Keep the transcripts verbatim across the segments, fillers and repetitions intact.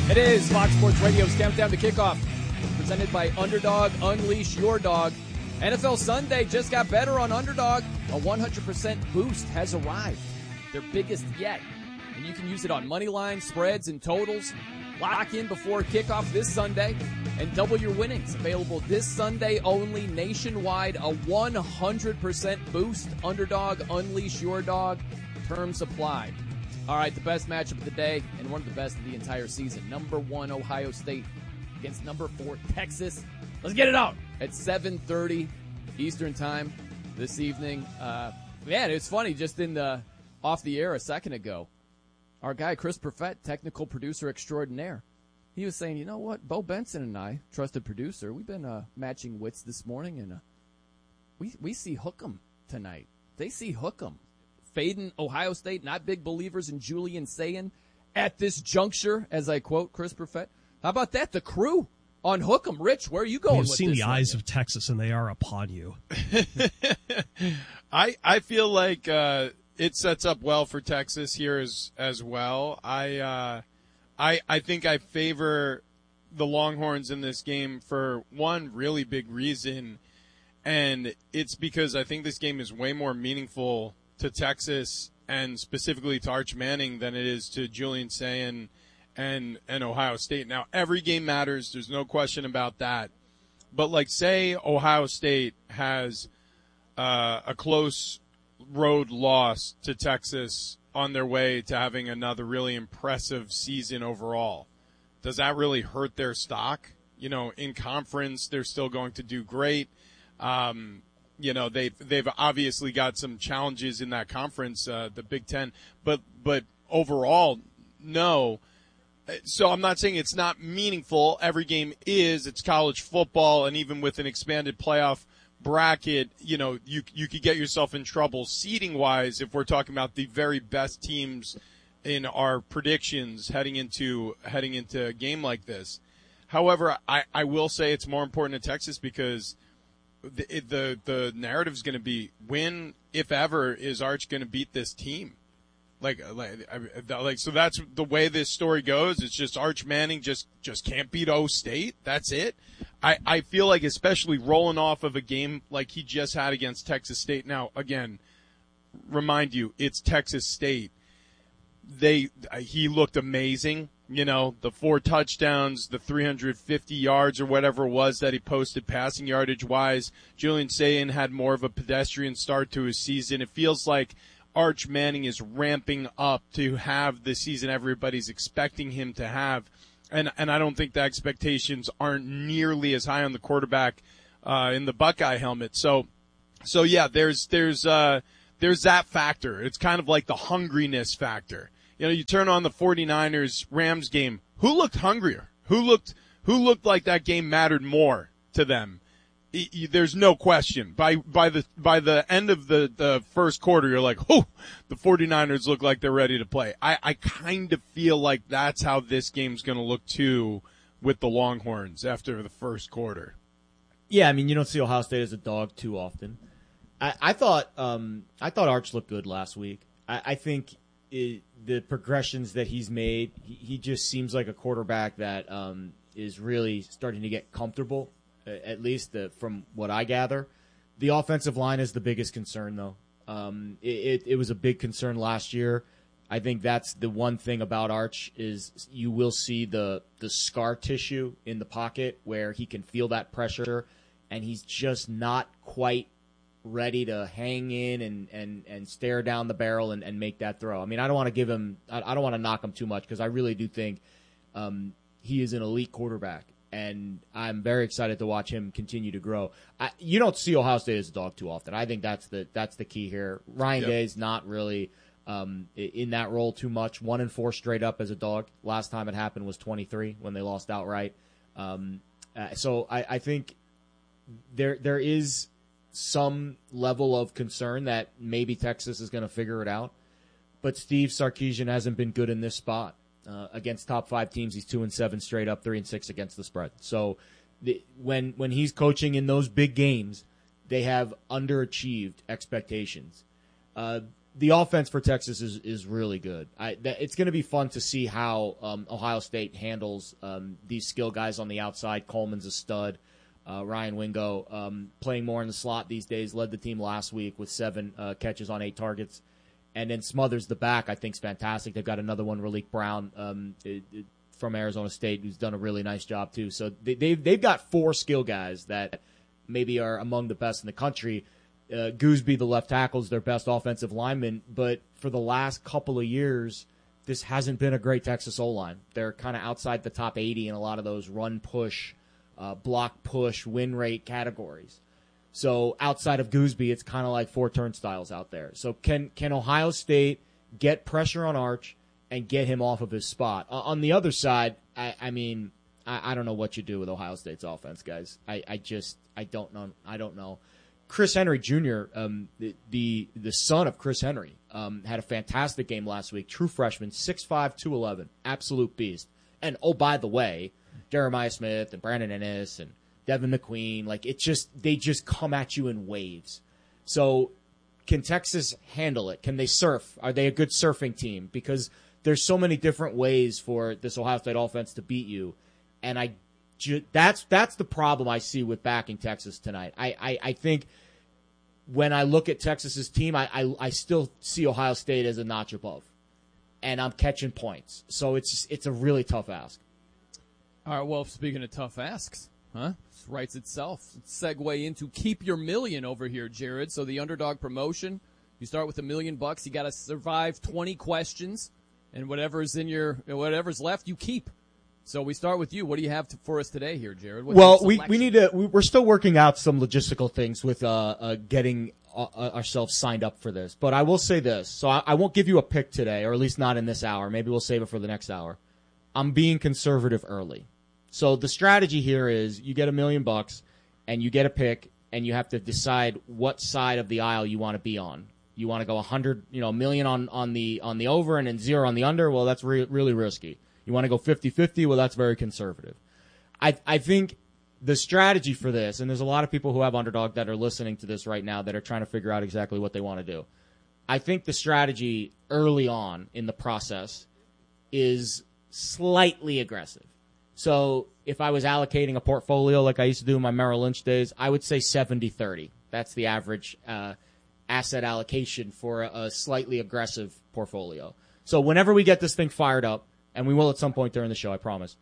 It is Fox Sports Radio's Countdown to Kickoff, presented by Underdog. Unleash your dog. N F L Sunday just got better on Underdog. A one hundred percent boost has arrived, their biggest yet. And you can use it on money lines, spreads, and totals. Lock in before kickoff this Sunday and double your winnings. Available this Sunday only nationwide. A one hundred percent boost. Underdog, unleash your dog. Terms apply. All right, the best matchup of the day and one of the best of the entire season. Number one, Ohio State against number four, Texas. Let's get it out at seven thirty Eastern time this evening. Uh, man, it's funny, just in the off the air a second ago, our guy Chris Perfett, technical producer extraordinaire, he was saying, you know what, Bo Benson and I, trusted producer, we've been uh, matching wits this morning, and uh, we we see Hook'em tonight. They see Hook'em. Fading Ohio State, not big believers in Julian Sayin at this juncture, as I quote Chris Perfett. How about that? The crew on Hook'em. Rich, where are you going You've with seen this the one? eyes of Texas, and they are upon you. I I feel like uh, it sets up well for Texas here as as well. I uh, I I think I favor the Longhorns in this game for one really big reason, and it's because I think this game is way more meaningful to Texas and specifically to Arch Manning than it is to Julian Sayin and and Ohio State. Now, every game matters. There's no question about that. But, like, say Ohio State has uh, a close road loss to Texas on their way to having another really impressive season overall. Does that really hurt their stock? You know, in conference, they're still going to do great. Um You know, they've, they've obviously got some challenges in that conference, uh, the Big Ten, but, but overall, no. So I'm not saying it's not meaningful. Every game is. It's college football, and even with an expanded playoff bracket, you know, you, you could get yourself in trouble seeding-wise if we're talking about the very best teams in our predictions heading into, heading into a game like this. However, I, I will say it's more important to Texas because The, the the narrative is going to be, when, if ever, is Arch going to beat this team? Like, like, like, so that's the way this story goes. It's just Arch Manning just, just can't beat O State. That's it. I, I feel like, especially rolling off of a game like he just had against Texas State. Now, again, remind you, it's Texas State. They, he looked amazing. You know, the four touchdowns, the three hundred fifty yards or whatever it was that he posted passing yardage-wise. Julian Sayin had more of a pedestrian start to his season. It feels like Arch Manning is ramping up to have the season everybody's expecting him to have. And and I don't think the expectations aren't nearly as high on the quarterback uh, in the Buckeye helmet. So, so yeah, there's there's uh, there's that factor. It's kind of like the hungriness factor. You know, you turn on the 49ers Rams game. Who looked hungrier? Who looked who looked like that game mattered more to them? E- e- there's no question. By by the by the end of the, the first quarter, you're like, oh, the 49ers look like they're ready to play. I, I kind of feel like that's how this game's going to look too with the Longhorns after the first quarter. Yeah, I mean, you don't see Ohio State as a dog too often. I, I thought um, I thought Arch looked good last week. I, I think it, the progressions that he's made, he, he just seems like a quarterback that um, is really starting to get comfortable, at least the, from what I gather. The offensive line is the biggest concern, though. Um, it, it, it was a big concern last year. I think that's the one thing about Arch is you will see the the scar tissue in the pocket where he can feel that pressure, and he's just not quite ready to hang in and, and, and stare down the barrel and, and make that throw. I mean, I don't want to give him – I don't want to knock him too much because I really do think um, he is an elite quarterback, and I'm very excited to watch him continue to grow. I, you don't see Ohio State as a dog too often. I think that's the that's the key here. Ryan yep. Day's not really um, in that role too much. One and four straight up as a dog. Last time it happened was twenty-three when they lost outright. Um, uh, so I, I think there there is – some level of concern that maybe Texas is going to figure it out. But Steve Sarkisian hasn't been good in this spot. Uh, against top five teams, he's two and seven straight up, three and six against the spread. So the, when when he's coaching in those big games, they have underachieved expectations. Uh, the offense for Texas is, is really good. I, that, it's going to be fun to see how um, Ohio State handles um, these skill guys on the outside. Coleman's a stud. Uh, Ryan Wingo um, playing more in the slot these days, led the team last week with seven uh, catches on eight targets. And then Smothers, the back, I think is fantastic. They've got another one, Raleek Brown, um, it, it, from Arizona State, who's done a really nice job too. So they, they've, they've got four skill guys that maybe are among the best in the country. Uh, Gooseby, the left tackle, is their best offensive lineman. But for the last couple of years, this hasn't been a great Texas O-line. They're kind of outside the top eighty in a lot of those run-push, uh, block-push, win rate categories. So outside of Gooseby, it's kind of like four turnstiles out there. So can can Ohio State get pressure on Arch and get him off of his spot? Uh, on the other side, I, I mean, I, I don't know what you do with Ohio State's offense, guys. I, I just I don't know. I don't know. Chris Henry Junior, um, the, the the son of Chris Henry, um, had a fantastic game last week. True freshman, six five, two eleven, absolute beast. And oh, by the way, Jeremiah Smith and Brandon Ennis and Devin McQueen, like it just they just come at you in waves. So can Texas handle it? Can they surf? Are they a good surfing team? Because there's so many different ways for this Ohio State offense to beat you, and I ju- that's that's the problem I see with backing Texas tonight. I, I, I think when I look at Texas's team, I, I I still see Ohio State as a notch above, and I'm catching points. So it's it's a really tough ask. All right. Well, speaking of tough asks. Huh? This writes itself. Let's segue into keep your million over here, Jared. So the underdog promotion, you start with a million bucks. You got to survive twenty questions, and whatever's in your, whatever's left, you keep. So we start with you. What do you have to, for us today here, Jared? What's well, we, we need to, we, we're still working out some logistical things with uh, uh, getting uh, ourselves signed up for this. But I will say this. So I, I won't give you a pick today, or at least not in this hour. Maybe we'll save it for the next hour. I'm being conservative early. So the strategy here is you get a million bucks and you get a pick and you have to decide what side of the aisle you want to be on. You want to go a hundred, you know, a million on, on the, on the over and then zero on the under. Well, that's re- really risky. You want to go fifty-fifty. Well, that's very conservative. I, I think the strategy for this, and there's a lot of people who have underdog that are listening to this right now that are trying to figure out exactly what they want to do. I think the strategy early on in the process is slightly aggressive. So if I was allocating a portfolio like I used to do in my Merrill Lynch days, I would say seventy thirty. That's the average uh, asset allocation for a, a slightly aggressive portfolio. So whenever we get this thing fired up, and we will at some point during the show, I promise,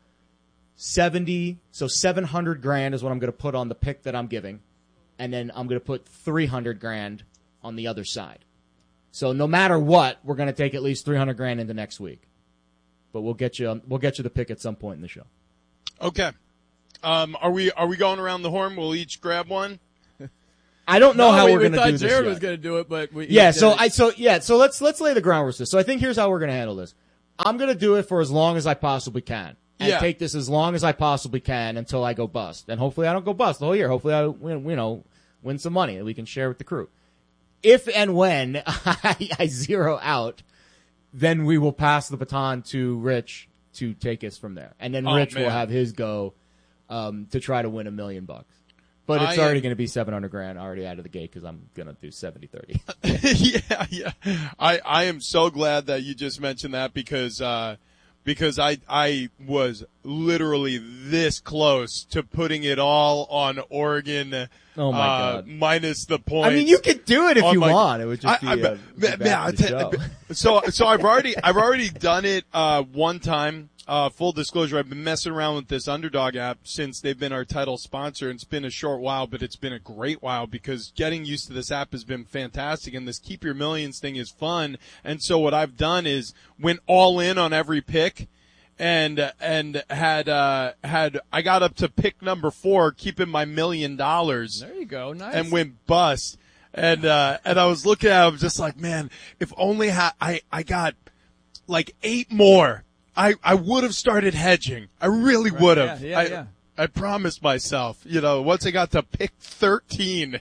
seventy, so seven hundred grand is what I'm going to put on the pick that I'm giving, and then I'm going to put three hundred grand on the other side. So no matter what, we're going to take at least three hundred grand into next week. But we'll get you we'll get you the pick at some point in the show. Okay. Um, are we are we going around the horn? We'll each grab one. I don't know no, how we, we're we going to do this. Jared yet. was going to do it, but we, yeah. So I so yeah. So let's let's lay the groundwork for this. So I think here's how we're going to handle this. I'm going to do it for as long as I possibly can, and yeah. take this as long as I possibly can until I go bust. And hopefully I don't go bust the whole year. Hopefully I win, you know, win some money that we can share with the crew. If and when I, I zero out, then we will pass the baton to Rich to take us from there, and then oh, Rich man. will have his go um, to try to win a million bucks. But it's I, already going to be seven hundred grand already out of the gate because I'm going to do seventy thirty. yeah, yeah. I, I am so glad that you just mentioned that because, uh, because I, I was literally this close to putting it all on Oregon. Oh my uh, God. Minus the points. I mean, you could do it if you my, want. It would just be I, I, a, man, a man, I show. t- so, so I've already, I've already done it, uh, one time. Uh, full disclosure, I've been messing around with this Underdog app since they've been our title sponsor. And it's been a short while, but it's been a great while because getting used to this app has been fantastic. And this Keep Your Millions thing is fun. And so what I've done is went all in on every pick. And, and had, uh, had, I got up to pick number four, keeping my million dollars. There you go. Nice. And went bust. And, uh, and I was looking at it, I was just like, man, if only ha- I, I got like eight more, I, I would have started hedging. I really right. would have. Yeah, yeah, I, yeah. I promised myself, you know, once I got to pick thirteen.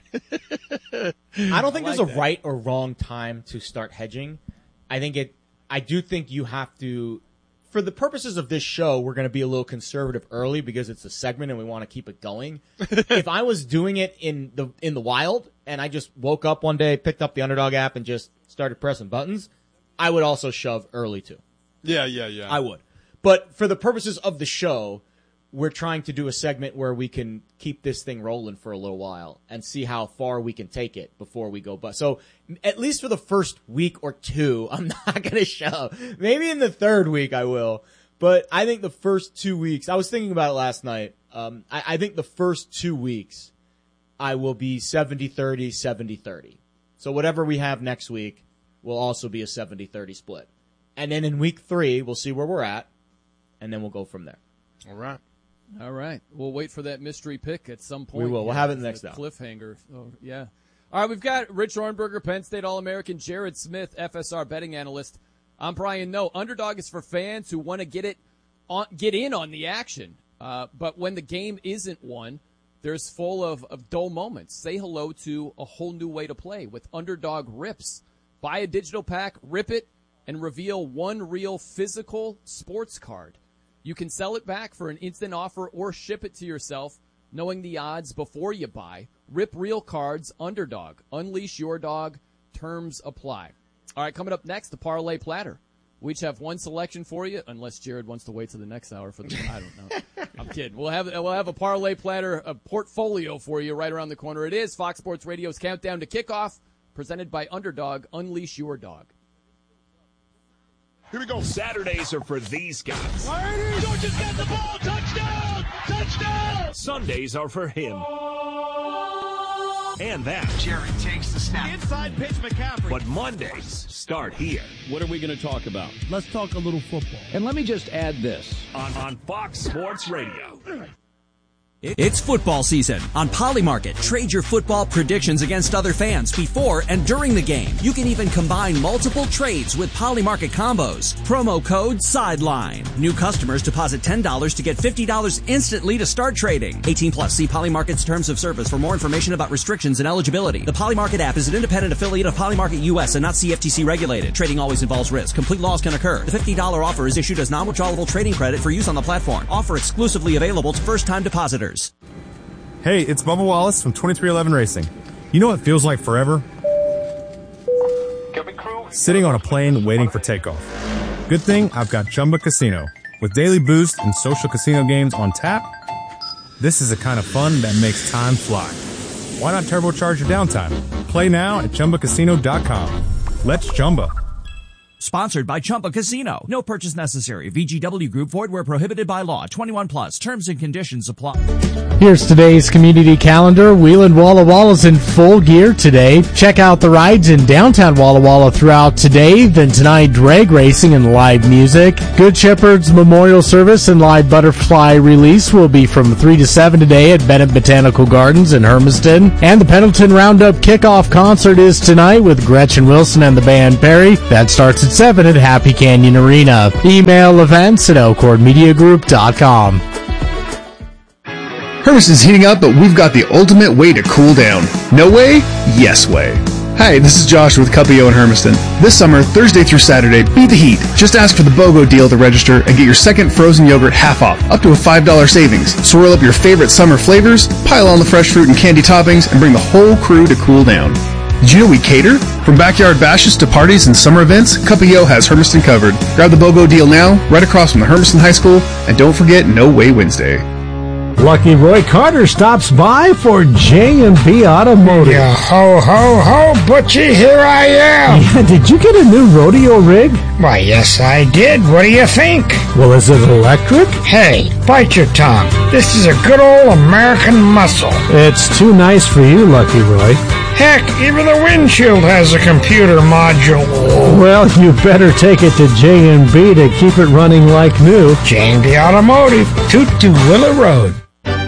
I don't think I like there's a that. right or wrong time to start hedging. I think it, I do think you have to, for the purposes of this show, we're going to be a little conservative early because it's a segment and we want to keep it going. If I was doing it in the in the wild and I just woke up one day, picked up the Underdog app, and just started pressing buttons, I would also shove early too. Yeah, yeah, yeah. I would. But for the purposes of the show, we're trying to do a segment where we can keep this thing rolling for a little while and see how far we can take it before we go. But so at least for the first week or two, I'm not going to shove. Maybe in the third week I will. But I think the first two weeks, I was thinking about it last night. Um, I, I think the first two weeks I will be seventy thirty, seventy thirty. So whatever we have next week will also be a seventy thirty split. And then in week three, we'll see where we're at, and then we'll go from there. All right. All right. We'll wait for that mystery pick at some point. We will. We'll have it next hour. Cliffhanger. Oh, yeah. All right, we've got Rich Ornberger, Penn State All-American, Jared Smith, F S R betting analyst. I'm Brian Noe. Underdog is for fans who want to get it on, get in on the action. Uh, but when the game isn't won, there's full of, of dull moments. Say hello to a whole new way to play with Underdog Rips. Buy a digital pack, rip it, and reveal one real physical sports card. You can sell it back for an instant offer or ship it to yourself, knowing the odds before you buy. Rip real cards, Underdog. Unleash your dog. Terms apply. All right, coming up next, the Parlay Platter. We each have one selection for you, unless Jared wants to wait till the next hour for the. I don't know. I'm kidding. We'll have we'll have a Parlay Platter, a portfolio for you right around the corner. It is Fox Sports Radio's Countdown to Kickoff, presented by Underdog. Unleash your dog. Here we go. Saturdays are for these guys. Georgia's got the ball. Touchdown! Touchdown! Sundays are for him. And that. Jerry takes the snap. Inside pitch, McCaffrey. But Mondays start here. What are we going to talk about? Let's talk a little football. And let me just add this. On, on Fox Sports Radio. It's football season. On Polymarket, trade your football predictions against other fans before and during the game. You can even combine multiple trades with Polymarket combos. Promo code SIDELINE. New customers deposit ten dollars to get fifty dollars instantly to start trading. eighteen plus. See Polymarket's terms of service for more information about restrictions and eligibility. The Polymarket app is an independent affiliate of Polymarket U S and not C F T C regulated. Trading always involves risk. Complete loss can occur. The fifty dollars offer is issued as non-withdrawable trading credit for use on the platform. Offer exclusively available to first-time depositors. Hey, it's Bubba Wallace from twenty-three eleven Racing. You know what feels like forever? Sitting on a plane waiting for takeoff. Good thing I've got Chumba Casino. With daily boost and social casino games on tap, this is the kind of fun that makes time fly. Why not turbocharge your downtime? Play now at Chumba Casino dot com. Let's Chumba. Sponsored by Chumba Casino. No purchase necessary. V G W Group. Void where prohibited by law. twenty-one plus. Terms and conditions apply. Here's today's community calendar. Wheeling Walla Walla's in full gear today. Check out the rides in downtown Walla Walla throughout today. Then tonight, drag racing and live music. Good Shepherd's Memorial Service and live butterfly release will be from three to seven today at Bennett Botanical Gardens in Hermiston. And the Pendleton Roundup kickoff concert is tonight with Gretchen Wilson and the band Perry. That starts at seven at Happy Canyon Arena. Email events at elkhorn media group dot com. Hermiston's heating up, but we've got the ultimate way to cool down. No way? Yes way. Hi, this is Josh with Cuppio in Hermiston. This summer, Thursday through Saturday, beat the heat. Just ask for the BOGO deal to register and get your second frozen yogurt half off, up to a five dollars savings. Swirl up your favorite summer flavors, pile on the fresh fruit and candy toppings, and bring the whole crew to cool down. Did you know we cater? From backyard bashes to parties and summer events, Cuppio has Hermiston covered. Grab the BOGO deal now, right across from the Hermiston High School, and don't forget No Way Wednesday. Lucky Roy Carter stops by for J and B Automotive. Yeah, ho, ho, ho, Butchie, here I am. Yeah, did you get a new rodeo rig? Why, yes, I did. What do you think? Well, is it electric? Hey, bite your tongue. This is a good old American muscle. It's too nice for you, Lucky Roy. Heck, even the windshield has a computer module. Well, you better take it to J and B to keep it running like new. J and B Automotive, Toot to Willow Road.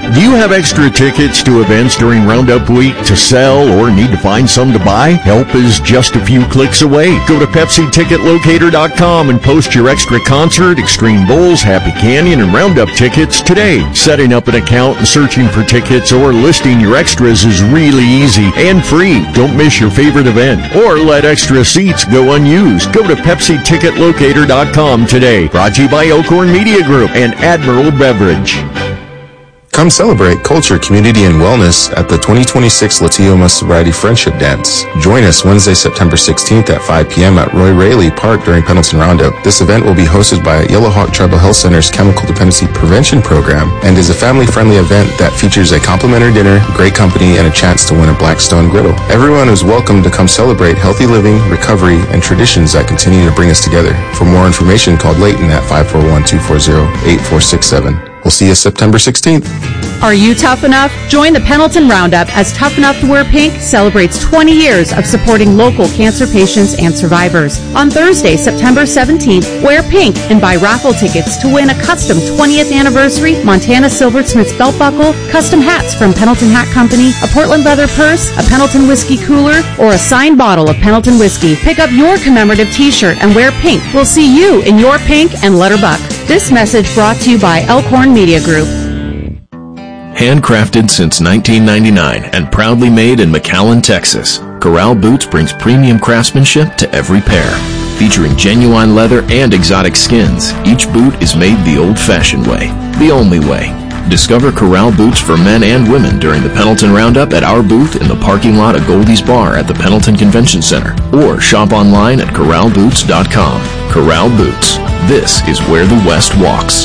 Do you have extra tickets to events during Roundup Week to sell or need to find some to buy? Help is just a few clicks away. Go to Pepsi Ticket Locator dot com and post your extra concert, Extreme Bowls, Happy Canyon, and Roundup tickets today. Setting up an account and searching for tickets or listing your extras is really easy and free. Don't miss your favorite event or let extra seats go unused. Go to Pepsi Ticket Locator dot com today. Brought to you by Elkhorn Media Group and Admiral Beverage. Come celebrate culture, community, and wellness at the twenty twenty-six Latioma Sobriety Friendship Dance. Join us Wednesday, September sixteenth at five p.m. at Roy Raley Park during Pendleton Roundup. This event will be hosted by Yellowhawk Tribal Health Center's Chemical Dependency Prevention Program and is a family-friendly event that features a complimentary dinner, great company, and a chance to win a Blackstone griddle. Everyone is welcome to come celebrate healthy living, recovery, and traditions that continue to bring us together. For more information, call Leighton at five four one, two four zero, eight four six seven. We'll see you September sixteenth. Are you tough enough? Join the Pendleton Roundup as Tough Enough to Wear Pink celebrates twenty years of supporting local cancer patients and survivors. On Thursday, September seventeenth, wear pink and buy raffle tickets to win a custom twentieth anniversary Montana Silversmith's belt buckle, custom hats from Pendleton Hat Company, a Portland leather purse, a Pendleton whiskey cooler, or a signed bottle of Pendleton whiskey. Pick up your commemorative t-shirt and wear pink. We'll see you in your pink and Letterbuck. This message brought to you by Elkhorn Media Group. Handcrafted since nineteen ninety-nine and proudly made in McAllen, Texas, Corral Boots brings premium craftsmanship to every pair. Featuring genuine leather and exotic skins, each boot is made the old-fashioned way, the only way. Discover Corral Boots for men and women during the Pendleton Roundup at our booth in the parking lot of Goldie's Bar at the Pendleton Convention Center, or shop online at corral boots dot com. Corral Boots. This is where the West walks.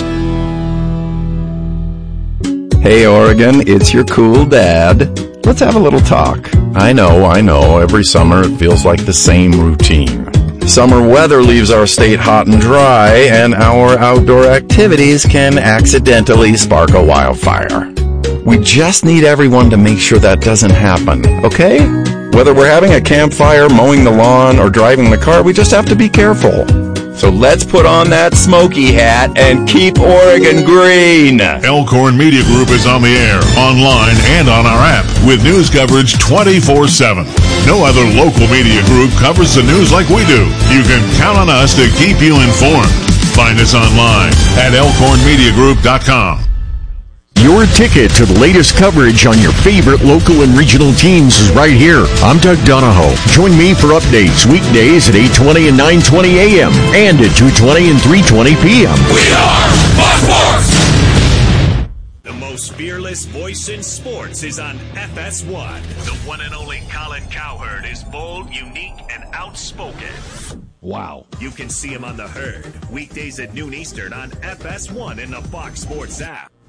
Hey Oregon, it's your cool dad. Let's have a little talk. I know, I know, every summer it feels like the same routine. Summer weather leaves our state hot and dry, and our outdoor activities can accidentally spark a wildfire. We just need everyone to make sure that doesn't happen, okay? Whether we're having a campfire, mowing the lawn, or driving the car, we just have to be careful. So let's put on that smoky hat and keep Oregon green. Elkhorn Media Group is on the air, online, and on our app with news coverage twenty-four seven. No other local media group covers the news like we do. You can count on us to keep you informed. Find us online at elkhorn media group dot com. Your ticket to the latest coverage on your favorite local and regional teams is right here. I'm Doug Donahoe. Join me for updates weekdays at eight twenty and nine twenty a.m. and at two twenty and three twenty p.m. We are Fox Sports! The most fearless voice in sports is on F S one. The one and only Colin Cowherd is bold, unique, and outspoken. Wow. You can see him on The Herd, weekdays at noon Eastern on F S one in the Fox Sports app.